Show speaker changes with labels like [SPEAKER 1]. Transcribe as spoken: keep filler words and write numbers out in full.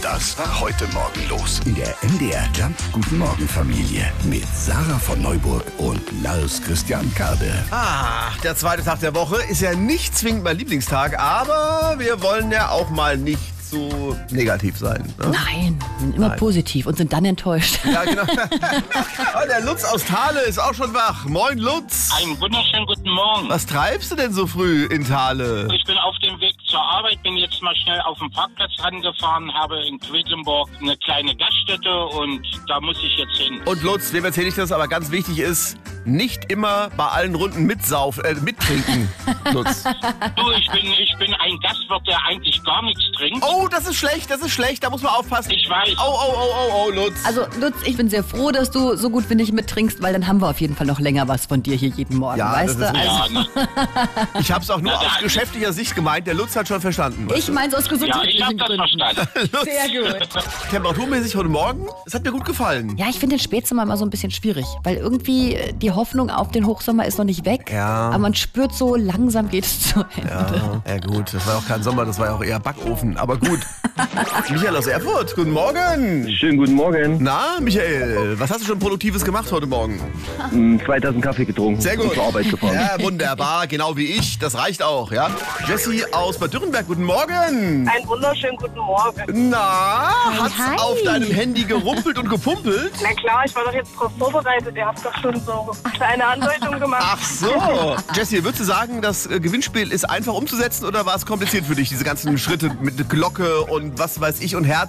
[SPEAKER 1] Das war heute Morgen los in der M D R Jump Guten Morgen Familie mit Sarah von Neuburg und Lars Christian Karde.
[SPEAKER 2] Ah, der zweite Tag der Woche ist ja nicht zwingend mein Lieblingstag, aber wir wollen ja auch mal nicht so negativ sein. Ne?
[SPEAKER 3] Nein, wir sind immer
[SPEAKER 2] Nein.
[SPEAKER 3] positiv und sind dann enttäuscht.
[SPEAKER 2] Ja, genau. Oh, der Lutz aus Thale ist auch schon wach. Moin, Lutz.
[SPEAKER 4] Einen wunderschönen guten Morgen.
[SPEAKER 2] Was treibst du denn so früh in Thale?
[SPEAKER 4] Ich bin auf dem Weg zur Arbeit, bin jetzt mal schnell auf den Parkplatz rangefahren, habe in Quedlinburg eine kleine Gaststätte und da muss ich jetzt hin.
[SPEAKER 2] Und Lutz, wem erzähle ich das, aber ganz wichtig ist, nicht immer bei allen Runden mitsauf, äh, mittrinken, Lutz.
[SPEAKER 4] Du, ich bin, ich bin ein Gastwirt, der eigentlich gar nichts trinkt.
[SPEAKER 2] Oh, das ist schlecht, das ist schlecht, da muss man aufpassen.
[SPEAKER 4] Ich weiß.
[SPEAKER 2] Oh, oh, oh, oh, oh, Lutz.
[SPEAKER 3] Also Lutz, ich bin sehr froh, dass du so gut wie nicht mittrinkst, weil dann haben wir auf jeden Fall noch länger was von dir hier jeden Morgen,
[SPEAKER 2] Ja,
[SPEAKER 3] weißt du?
[SPEAKER 2] das ist
[SPEAKER 3] Also,
[SPEAKER 4] Ja, ne?
[SPEAKER 2] Ich habe es auch nur
[SPEAKER 4] Na,
[SPEAKER 2] aus
[SPEAKER 4] da-
[SPEAKER 2] geschäftlicher Sicht gemeint, der Lutz hat schon verstanden. weißt
[SPEAKER 3] ich
[SPEAKER 2] du?
[SPEAKER 3] meine es aus
[SPEAKER 4] ja, ich
[SPEAKER 3] gesundheitlichen
[SPEAKER 4] habe das
[SPEAKER 3] Gründen.
[SPEAKER 4] verstanden.
[SPEAKER 2] Lutz,
[SPEAKER 3] Sehr gut.
[SPEAKER 2] temperaturmäßig heute Morgen, es hat mir gut gefallen.
[SPEAKER 3] Ja, ich finde den Spätsommer immer so ein bisschen schwierig, weil irgendwie äh, die Hoffnung auf den Hochsommer ist noch nicht weg.
[SPEAKER 2] Ja.
[SPEAKER 3] Aber man spürt so, langsam geht es zu Ende.
[SPEAKER 2] Ja, ja gut, das war auch kein Sommer, das war ja auch eher Backofen, aber gut. Michael aus Erfurt, guten Morgen.
[SPEAKER 5] Schönen guten Morgen.
[SPEAKER 2] Na, Michael, was hast du schon Produktives gemacht heute Morgen?
[SPEAKER 5] Mm, Zwei Tassen Kaffee getrunken
[SPEAKER 2] Sehr gut.
[SPEAKER 5] und zur Arbeit gefahren.
[SPEAKER 2] Ja, wunderbar, genau wie ich, das reicht auch, ja. Jessie aus Bad Dürrenberg, guten Morgen.
[SPEAKER 6] Einen wunderschönen guten Morgen.
[SPEAKER 2] Na, hat's
[SPEAKER 3] hi.
[SPEAKER 2] auf deinem Handy gerumpelt und gepumpelt?
[SPEAKER 6] Na klar, ich war doch jetzt drauf vorbereitet. Ihr habt doch schon so kleine Andeutungen gemacht.
[SPEAKER 2] Ach so. Jessie, würdest du sagen, das äh, Gewinnspiel ist einfach umzusetzen oder war es kompliziert für dich, diese ganzen Schritte mit Glocke und was weiß ich und Herz?